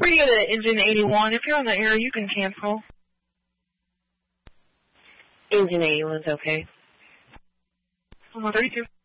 pretty good at engine 81. If you're on the air, you can cancel. Engine 81's okay. 32.